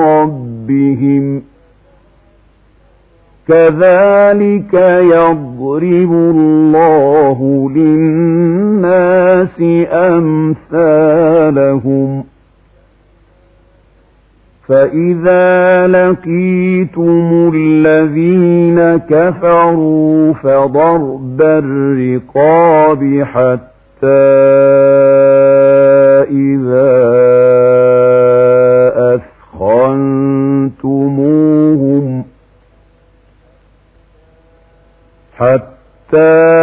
ربهم كذلك يضرب الله للناس أمثالهم فإذا لقيتم الذين كفروا فضرب الرقاب حتى